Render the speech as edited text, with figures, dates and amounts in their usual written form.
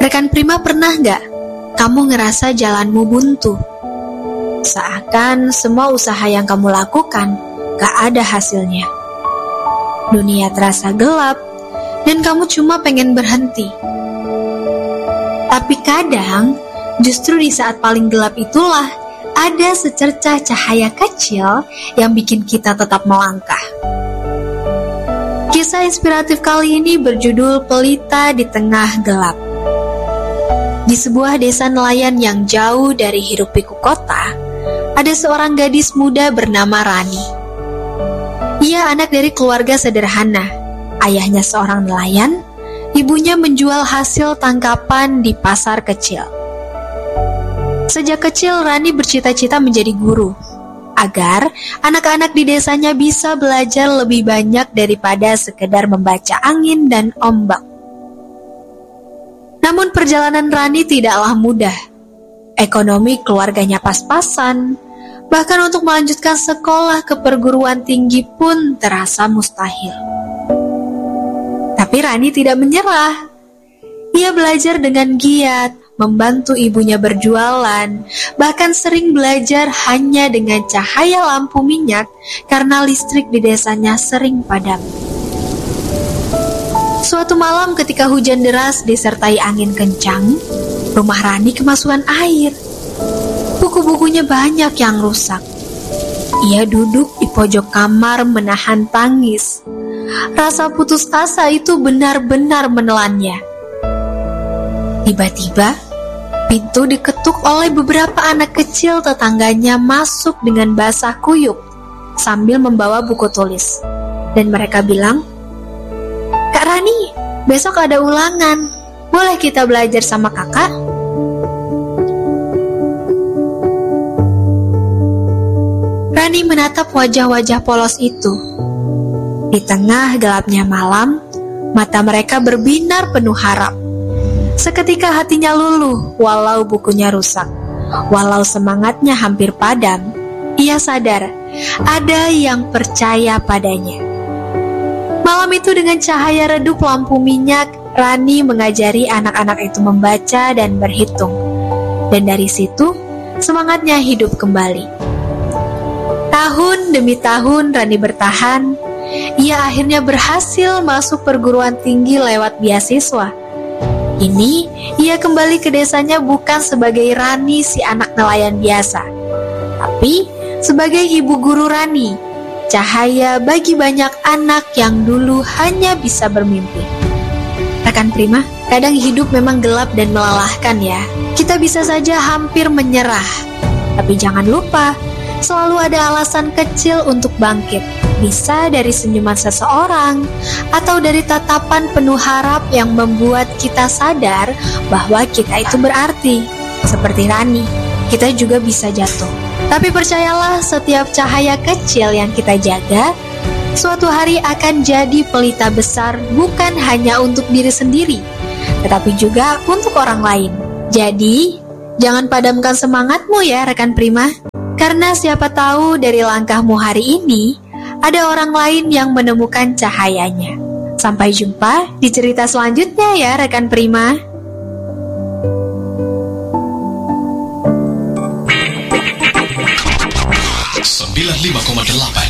Rekan Prima, pernah nggak kamu ngerasa jalanmu buntu? Seakan semua usaha yang kamu lakukan gak ada hasilnya. Dunia terasa gelap dan kamu cuma pengen berhenti. Tapi kadang justru di saat paling gelap itulah ada secercah cahaya kecil yang bikin kita tetap melangkah. Kisah inspiratif kali ini berjudul Pelita di Tengah Gelap. Di sebuah desa nelayan yang jauh dari hiruk-pikuk kota, ada seorang gadis muda bernama Rani. Ia anak dari keluarga sederhana. Ayahnya seorang nelayan, ibunya menjual hasil tangkapan di pasar kecil. Sejak kecil Rani bercita-cita menjadi guru, agar anak-anak di desanya bisa belajar lebih banyak daripada sekedar membaca angin dan ombak. Namun perjalanan Rani tidaklah mudah. Ekonomi keluarganya pas-pasan, bahkan untuk melanjutkan sekolah ke perguruan tinggi pun terasa mustahil. Tapi Rani tidak menyerah. Ia belajar dengan giat, membantu ibunya berjualan, bahkan sering belajar hanya dengan cahaya lampu minyak karena listrik di desanya sering padam. Suatu malam ketika hujan deras disertai angin kencang, rumah Rani kemasukan air. Buku-bukunya banyak yang rusak. Ia duduk di pojok kamar menahan tangis. Rasa putus asa itu benar-benar menelannya. Tiba-tiba, pintu diketuk oleh beberapa anak kecil tetangganya masuk dengan basah kuyup sambil membawa buku tulis. Dan mereka bilang, "Kak Rani, besok ada ulangan. Boleh kita belajar sama kakak?" Rani menatap wajah-wajah polos itu. Di tengah gelapnya malam, mata mereka berbinar penuh harap. Seketika hatinya luluh walau bukunya rusak. Walau semangatnya hampir padam, ia sadar ada yang percaya padanya. Malam itu dengan cahaya redup lampu minyak, Rani mengajari anak-anak itu membaca dan berhitung. Dan dari situ, semangatnya hidup kembali. Tahun demi tahun Rani bertahan. Ia akhirnya berhasil masuk perguruan tinggi lewat beasiswa. Ini, ia kembali ke desanya bukan sebagai Rani si anak nelayan biasa, tapi sebagai ibu guru Rani, cahaya bagi banyak anak yang dulu hanya bisa bermimpi. Rekan Prima, kadang hidup memang gelap dan melelahkan ya. Kita bisa saja hampir menyerah, tapi jangan lupa, selalu ada alasan kecil untuk bangkit. Bisa dari senyuman seseorang, atau dari tatapan penuh harap yang membuat kita sadar bahwa kita itu berarti. Seperti Rani, kita juga bisa jatuh. Tapi percayalah, setiap cahaya kecil yang kita jaga, suatu hari akan jadi pelita besar bukan hanya untuk diri sendiri, tetapi juga untuk orang lain. Jadi, jangan padamkan semangatmu ya rekan Prima. Karena siapa tahu dari langkahmu hari ini, ada orang lain yang menemukan cahayanya. Sampai jumpa di cerita selanjutnya ya rekan Prima. 95,8